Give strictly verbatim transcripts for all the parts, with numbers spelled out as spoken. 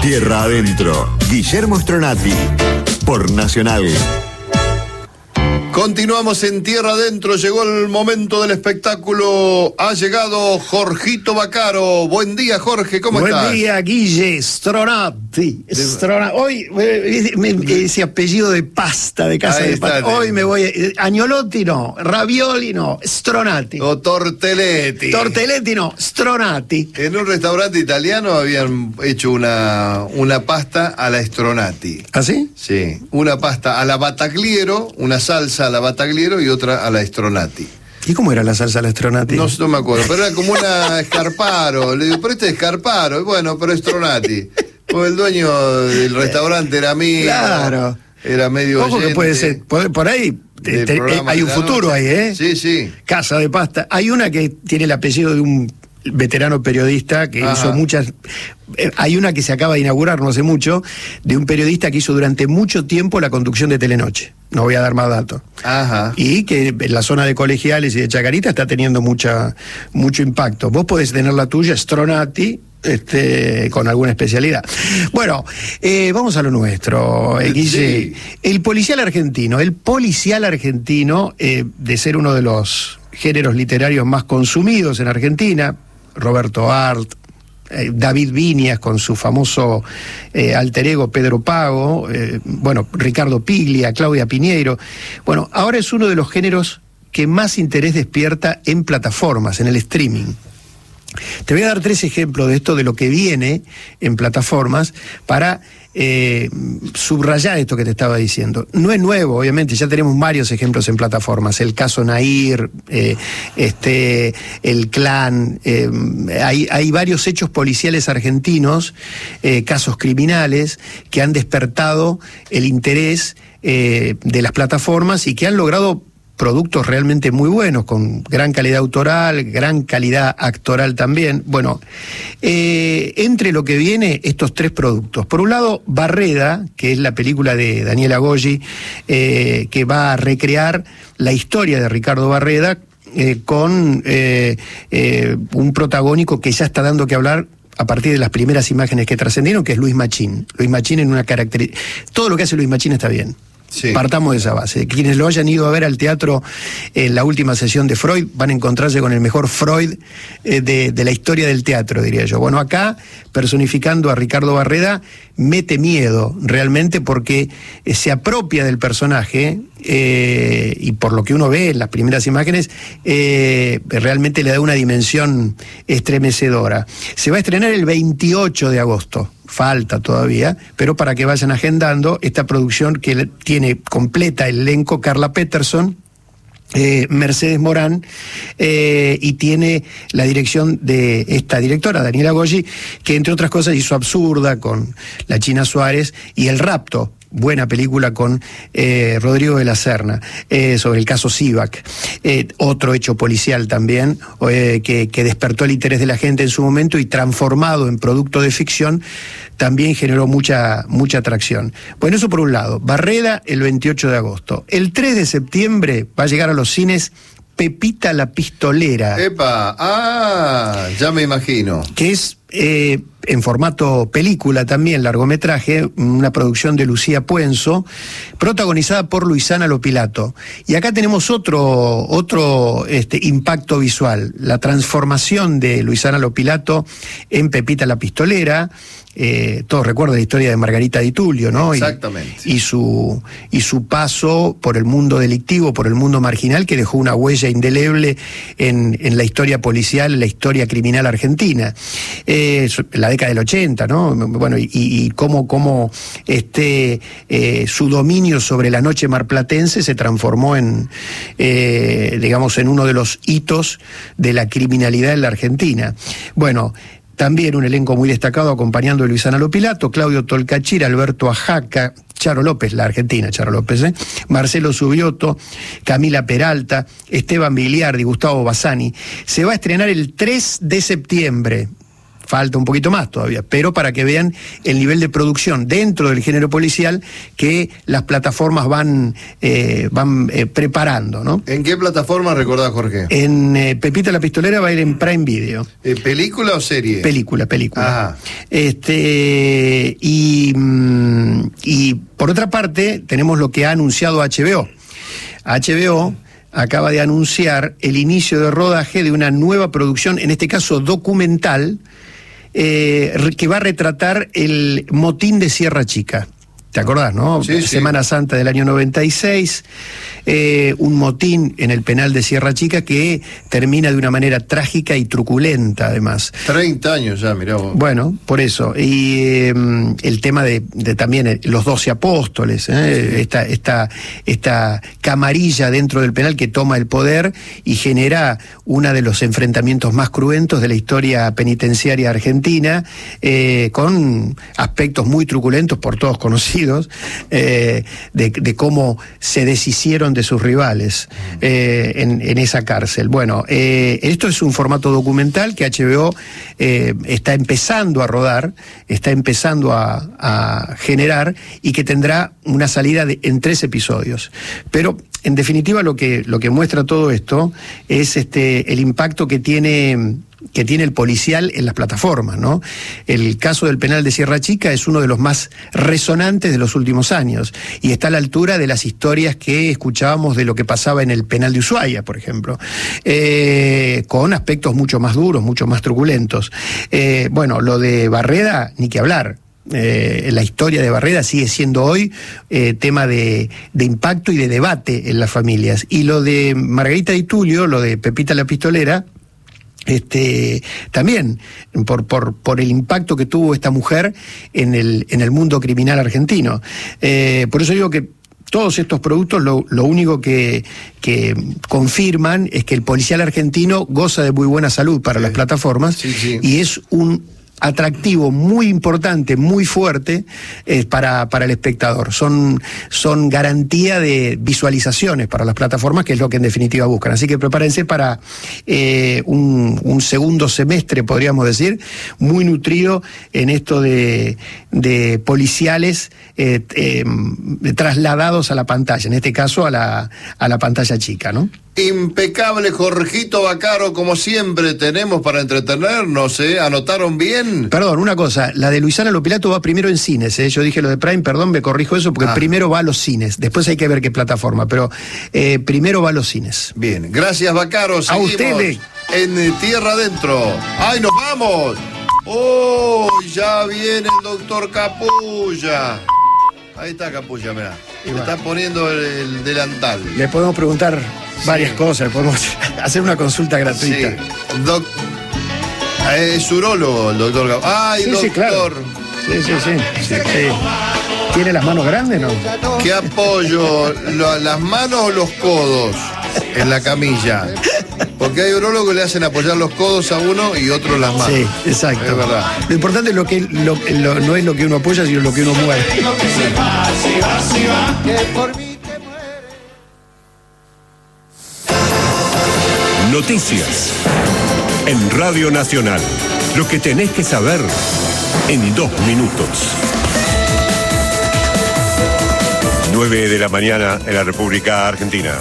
Tierra Adentro, Guillermo Stronati, por Nacional. Continuamos en Tierra Adentro, llegó el momento del espectáculo, ha llegado Jorgito Bacaro. Buen día, Jorge, ¿cómo Buen estás? Buen día, Guille, Stronati. Stronati. Hoy, eh, me, ese apellido de pasta, de casa Ahí de pasta. está, Hoy sí. me voy, eh, Agnolotti no, Ravioli no, Stronati. O Tortelletti. Tortelletti no, Stronati. En un restaurante italiano habían hecho una, una pasta a la Stronati. ¿Ah, sí? Sí, una pasta a la Batagliero, una salsa a la Batagliero y otra a la Stronati. ¿Y cómo era la salsa a la Stronati? No, no me acuerdo, pero era como una Scarparo. Le digo, pero este es Scarparo. Y bueno, pero Stronati. Pues el dueño del restaurante era amigo. Claro. Era medio Ojo que puede ser, por, por ahí te, te, eh, hay un futuro noche. ahí, ¿eh? Sí, sí. Casa de pasta. Hay una que tiene el apellido de un veterano periodista que Ajá. hizo muchas... Eh, hay una que se acaba de inaugurar no hace mucho, de un periodista que hizo durante mucho tiempo la conducción de Telenoche. No voy a dar más datos. Ajá. Y que en la zona de Colegiales y de Chacarita está teniendo mucha mucho impacto. Vos podés tener la tuya, Stronati, este, con alguna especialidad. Bueno, eh, vamos a lo nuestro, eh, Guille. Sí. El policial argentino, el policial argentino, eh, de ser uno de los géneros literarios más consumidos en Argentina, Roberto Arlt, eh, David Viñas con su famoso eh, alter ego Pedro Pago, eh, bueno, Ricardo Piglia, Claudia Piñeiro. Bueno, ahora es uno de los géneros que más interés despierta en plataformas, en el streaming. Te voy a dar tres ejemplos de esto, de lo que viene en plataformas, para eh, subrayar esto que te estaba diciendo. No es nuevo, obviamente, ya tenemos varios ejemplos en plataformas. El caso Nair, eh, este, el Clan, eh, hay, hay varios hechos policiales argentinos, eh, casos criminales, que han despertado el interés eh, de las plataformas y que han logrado productos realmente muy buenos, con gran calidad autoral, gran calidad actoral también. Bueno, eh, entre lo que viene, estos tres productos. Por un lado, Barreda, que es la película de Daniela Goggi, eh, que va a recrear la historia de Ricardo Barreda, eh, con eh, eh, un protagónico que ya está dando que hablar a partir de las primeras imágenes que trascendieron, que es Luis Machín. Luis Machín en una característica... Todo lo que hace Luis Machín está bien. Sí. Partamos de esa base. Quienes lo hayan ido a ver al teatro en la última sesión de Freud van a encontrarse con el mejor Freud eh, de, de la historia del teatro, diría yo. Bueno, acá, personificando a Ricardo Barreda, mete miedo realmente porque eh, se apropia del personaje eh, y por lo que uno ve en las primeras imágenes, eh, realmente le da una dimensión estremecedora. Se va a estrenar el veintiocho de agosto. Falta todavía, pero para que vayan agendando esta producción que tiene completa el elenco: Carla Peterson, eh, Mercedes Morán, eh, y tiene la dirección de esta directora, Daniela Goggi, que entre otras cosas hizo Absurda con la China Suárez y El Rapto. Buena película con eh, Rodrigo de la Serna, eh, sobre el caso Sivak. Eh, otro hecho policial también, eh, que, que despertó el interés de la gente en su momento y transformado en producto de ficción, también generó mucha, mucha atracción. Bueno, eso por un lado. Barreda, el veintiocho de agosto. El tres de septiembre va a llegar a los cines Pepita la Pistolera. ¡Epa! ¡Ah! Ya me imagino. Que es... Eh, en formato película también, largometraje, una producción de Lucía Puenzo, protagonizada por Luisana Lopilato. Y acá tenemos otro, otro este, impacto visual, la transformación de Luisana Lopilato en Pepita la Pistolera. Eh, todos recuerdan la historia de Margarita Di Tullio, ¿no? Exactamente. Y, y, su, y su paso por el mundo delictivo, por el mundo marginal, que dejó una huella indeleble en, en la historia policial, en la historia criminal argentina. Eh, la década del ochenta, ¿no? Bueno, y, y cómo, cómo este, eh, su dominio sobre la noche marplatense se transformó en, eh, digamos, en uno de los hitos de la criminalidad en la Argentina. Bueno, también un elenco muy destacado acompañando a Luisana Lopilato, Claudio Tolcachir, Alberto Ajaca, Charo López, la argentina Charo López, ¿eh? Marcelo Subioto, Camila Peralta, Esteban Biliardi, Gustavo Bassani. Se va a estrenar el tres de septiembre. falta un poquito más todavía, pero para que vean el nivel de producción dentro del género policial que las plataformas van, eh, van eh, preparando, ¿no? ¿En qué plataforma recordás, Jorge? En eh, Pepita la Pistolera va a ir en Prime Video. Eh, ¿Película o serie? Película, película. Ajá. Este, y, y por otra parte, tenemos lo que ha anunciado H B O. H B O acaba de anunciar el inicio de rodaje de una nueva producción, en este caso documental, eh, que va a retratar el motín de Sierra Chica. ¿Te acordás, no? Sí, sí. Semana Santa del año noventa y seis, eh, un motín en el penal de Sierra Chica que termina de una manera trágica y truculenta, además. treinta años ya, mirá vos. Bueno, por eso. Y eh, el tema de, de también eh, los doce apóstoles, eh, sí. esta, esta, esta camarilla dentro del penal que toma el poder y genera uno de los enfrentamientos más cruentos de la historia penitenciaria argentina, eh, con aspectos muy truculentos por todos conocidos. Eh, de, de cómo se deshicieron de sus rivales eh, en, en esa cárcel. Bueno, eh, esto es un formato documental que H B O eh, está empezando a rodar, está empezando a, a generar y que tendrá una salida de, en tres episodios. Pero en definitiva lo que, lo que muestra todo esto es este, el impacto que tiene... que tiene el policial en las plataformas, ¿no? El caso del penal de Sierra Chica es uno de los más resonantes de los últimos años y está a la altura de las historias que escuchábamos de lo que pasaba en el penal de Ushuaia, por ejemplo, eh, con aspectos mucho más duros, mucho más truculentos. Eh, bueno, lo de Barreda, ni que hablar. Eh, la historia de Barreda sigue siendo hoy eh, tema de, de impacto y de debate en las familias. Y lo de Margarita Di Tullio, lo de Pepita la Pistolera, Este, también por, por, por el impacto que tuvo esta mujer en el, en el mundo criminal argentino. Eh, por eso digo que todos estos productos lo, lo único que, que confirman es que el policial argentino goza de muy buena salud para sí. las plataformas sí, sí. y es un atractivo muy importante, muy fuerte eh, para, para el espectador. Son, son garantía de visualizaciones para las plataformas, que es lo que en definitiva buscan. Así que prepárense para eh, un, un segundo semestre, podríamos decir, muy nutrido en esto de, de policiales eh, eh, trasladados a la pantalla, en este caso a la, a la pantalla chica, ¿no? Impecable, Jorgito Vaccaro, como siempre tenemos para entretenernos, ¿eh? ¿Anotaron bien? Perdón, una cosa, la de Luisana Lopilato va primero en cines, ¿eh? Yo dije lo de Prime, perdón, me corrijo eso, porque ah. primero va a los cines, después hay que ver qué plataforma, pero eh, primero va a los cines. Bien, gracias, Vaccaro, seguimos a ustedes en Tierra Adentro. ¡Ay, nos vamos! ¡Oh, ya viene el doctor Capulla! Ahí está Capulla, mirá. Le está poniendo el, el delantal. Le podemos preguntar varias sí. cosas, podemos hacer una consulta gratuita. Sí. Doc... Es urólogo el doctor Capulla. ¡Ay, sí, doctor! Sí, claro. sí, sí, sí, sí, sí. ¿Tiene las manos grandes, no? ¿Qué apoyo? ¿Las manos o los codos en la camilla? Porque hay urólogos que le hacen apoyar los codos a uno y otros las manos. Sí, exacto. Es verdad. Lo importante es lo que lo, lo, no es lo que uno apoya, sino lo que uno mueve. Noticias en Radio Nacional. Lo que tenés que saber en dos minutos. nueve de la mañana en la República Argentina.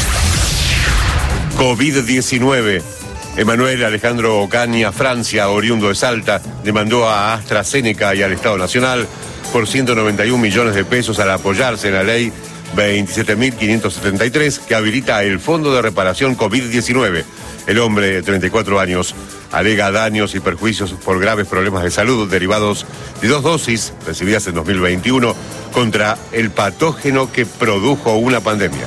COVID diecinueve. Emanuel Alejandro Ocaña, Francia, oriundo de Salta, demandó a AstraZeneca y al Estado Nacional por ciento noventa y un millones de pesos al apoyarse en la ley veintisiete mil quinientos setenta y tres que habilita el Fondo de Reparación COVID diecinueve. El hombre de treinta y cuatro años alega daños y perjuicios por graves problemas de salud derivados de dos dosis recibidas en dos mil veintiuno contra el patógeno que produjo una pandemia.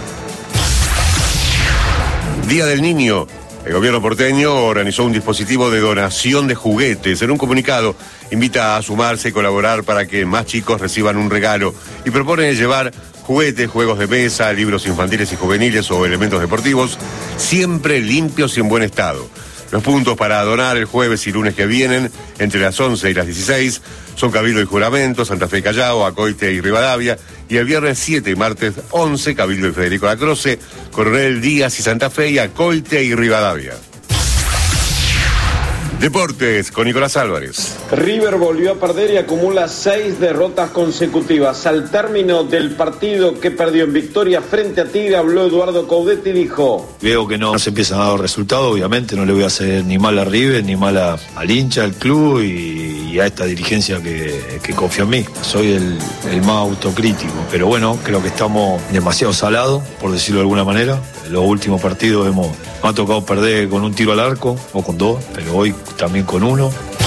Día del Niño. El gobierno porteño organizó un dispositivo de donación de juguetes. En un comunicado invita a sumarse y colaborar para que más chicos reciban un regalo y propone llevar juguetes, juegos de mesa, libros infantiles y juveniles o elementos deportivos, siempre limpios y en buen estado. Los puntos para donar el jueves y lunes que vienen, entre las once y las dieciséis, son Cabildo y Juramento, Santa Fe y Callao, Acoite y Rivadavia, y el viernes siete y martes once, Cabildo y Federico Lacroce, Coronel Díaz y Santa Fe y Acoite y Rivadavia. Deportes con Nicolás Álvarez. River volvió a perder y acumula seis derrotas consecutivas. Al término del partido que perdió en Victoria frente a Tigre, habló Eduardo Coudet y dijo: Veo que no se empiezan a dar resultados, obviamente no le voy a hacer ni mal a River, ni mal a, al hincha, al club y, y a esta dirigencia que, que confía en mí. Soy el, el más autocrítico, pero bueno, creo que estamos demasiado salados, por decirlo de alguna manera. En los últimos partidos hemos, me ha tocado perder con un tiro al arco o con dos, pero hoy también con uno.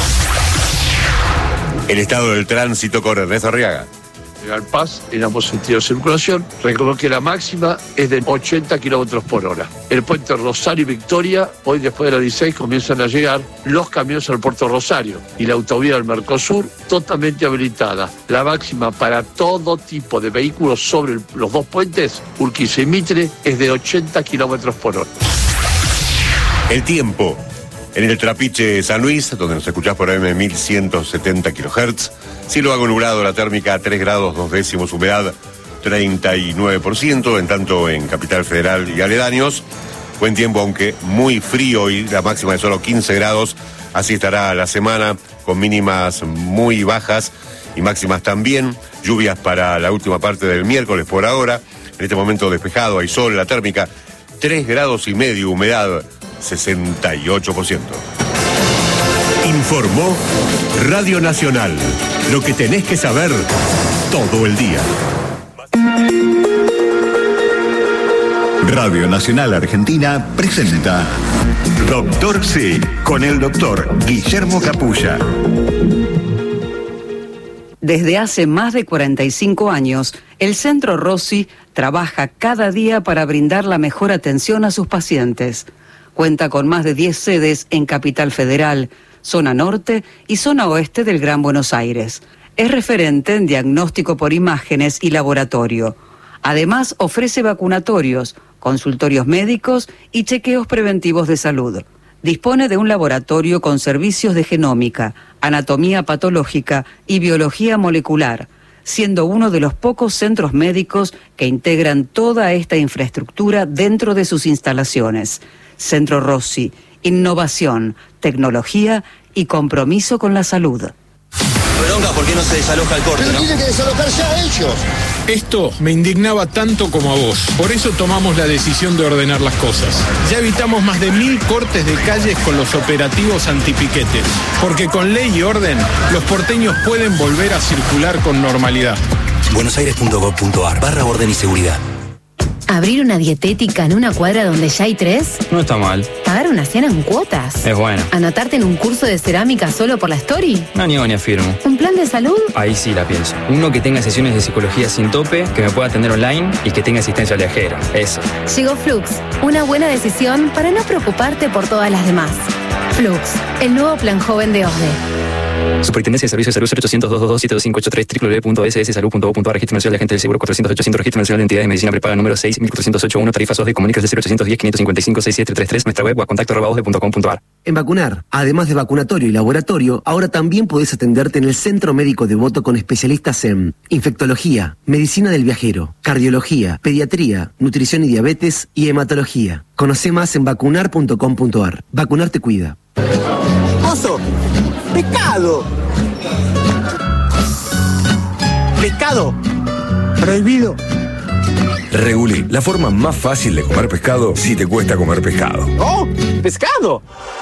El estado del tránsito con Ernesto Arriaga. Al Paz, en ambos sentidos de circulación, recordó que la máxima es de ochenta kilómetros por hora. El puente Rosario y Victoria, hoy después de las dieciséis comienzan a llegar los camiones al puerto Rosario y la autovía del Mercosur totalmente habilitada. La máxima para todo tipo de vehículos sobre el, los dos puentes, Urquiza y Mitre, es de ochenta kilómetros por hora. El tiempo. En el Trapiche San Luis, donde nos escuchás por A M mil ciento setenta kilohertz, cielo vago nublado, la térmica a tres grados dos décimos, humedad treinta y nueve por ciento, en tanto en Capital Federal y aledaños. Buen tiempo, aunque muy frío, y la máxima de solo quince grados. Así estará la semana, con mínimas muy bajas y máximas también. Lluvias para la última parte del miércoles por ahora. En este momento despejado, hay sol, la térmica tres grados y medio, humedad sesenta y ocho por ciento. Informó Radio Nacional. Lo que tenés que saber todo el día. Radio Nacional Argentina presenta Doctor C, con el doctor Guillermo Capulla. Desde hace más de cuarenta y cinco años, el Centro Rossi trabaja cada día para brindar la mejor atención a sus pacientes. Cuenta con más de diez sedes en Capital Federal, zona norte y zona oeste del Gran Buenos Aires. Es referente en diagnóstico por imágenes y laboratorio. Además, ofrece vacunatorios, consultorios médicos y chequeos preventivos de salud. Dispone de un laboratorio con servicios de genómica, anatomía patológica y biología molecular, siendo uno de los pocos centros médicos que integran toda esta infraestructura dentro de sus instalaciones. Centro Rossi, innovación, tecnología y compromiso con la salud. Bronca, ¿por qué no se desaloja el corte? Pero ¿no? tienen que desalojar ya ellos. Esto me indignaba tanto como a vos. Por eso tomamos la decisión de ordenar las cosas. Ya evitamos más de mil cortes de calles con los operativos antipiquetes. Porque con ley y orden, los porteños pueden volver a circular con normalidad. buenosaires.gov.ar barra orden y seguridad. ¿Abrir una dietética en una cuadra donde ya hay tres? No está mal. ¿Pagar una cena en cuotas? Es bueno. ¿Anotarte en un curso de cerámica solo por la story? No niego ni afirmo. ¿Un plan de salud? Ahí sí la pienso. Uno que tenga sesiones de psicología sin tope, que me pueda atender online y que tenga asistencia viajera. Eso. Llegó Flux, una buena decisión para no preocuparte por todas las demás. Flux, el nuevo plan joven de O S D E. Superintendencia de Servicios de Salud cero ochocientos, doscientos veintidós, siete dos cinco ocho tres, doble u doble u doble u punto ese ese salud punto gov punto a r, Registro Nacional de Agentes del Seguro cuatrocientos ochocientos, Registro Nacional de Entidades de Medicina Prepaga número seis mil cuatrocientos ochenta y uno, tarifas O S D E, comunicas de cero ochocientos diez, quinientos cincuenta y cinco, sesenta y siete treinta y tres, nuestra web o a contacto arroba osde punto com punto a r. En Vacunar, además de vacunatorio y laboratorio, ahora también podés atenderte en el Centro Médico Devoto con especialistas en infectología, medicina del viajero, cardiología, pediatría, nutrición y diabetes y hematología. Conocé más en vacunar punto com punto a r. Vacunar te cuida. ¡Oso! ¡Pescado! ¡Pescado! ¡Prohibido! Regulí, la forma más fácil de comer pescado si te cuesta comer pescado. ¡Oh! ¡Pescado!